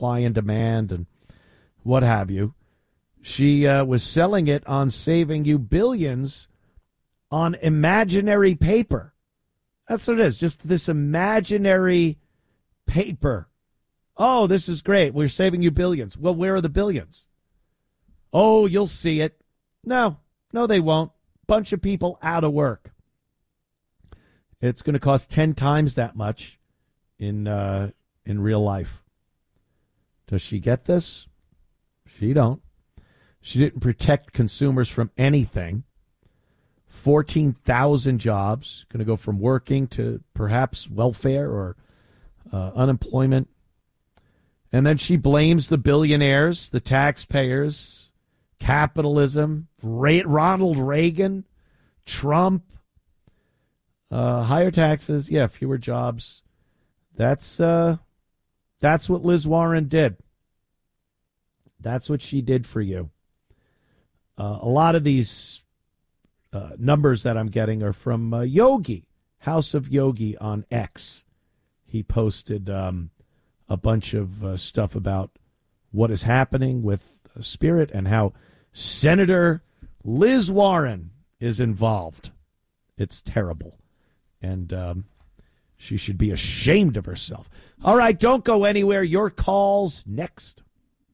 supply and demand and what have you. She was selling it on saving you billions on imaginary paper. That's what it is, just this imaginary paper. Oh, this is great. We're saving you billions. Well, where are the billions? Oh, you'll see it. No, they won't. Bunch of people out of work. It's going to cost 10 times that much in real life. Does she get this? She don't. She didn't protect consumers from anything. 14,000 jobs, going to go from working to perhaps welfare or unemployment. And then she blames the billionaires, the taxpayers, capitalism, Ronald Reagan, Trump, higher taxes, fewer jobs. That's what Liz Warren did. That's what she did for you. A lot of these numbers that I'm getting are from Yogi, House of Yogi on X. He posted a bunch of stuff about what is happening with Spirit and how Senator Liz Warren is involved. It's terrible. And she should be ashamed of herself. All right, don't go anywhere. Your call's next.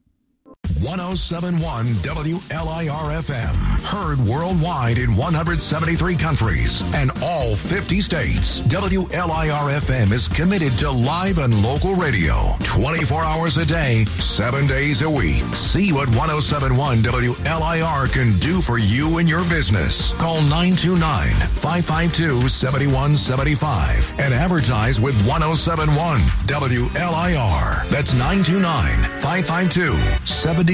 1071 WLIR-FM. Heard worldwide in 173 countries and all 50 states. WLIR-FM is committed to live and local radio 24 hours a day, 7 days a week. See what 1071 WLIR can do for you and your business. Call 929-552-7175 and advertise with 1071 WLIR. That's 929-552-7175.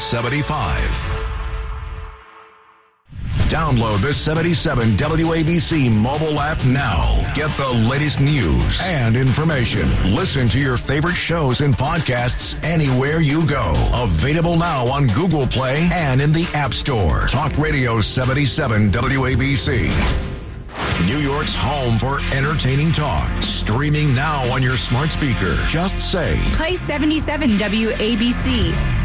Download the 77 WABC mobile app now. Get the latest news and information. Listen to your favorite shows and podcasts anywhere you go. Available now on Google Play and in the App Store. Talk Radio 77 WABC. New York's home for entertaining talk. Streaming now on your smart speaker. Just say, Play 77 WABC.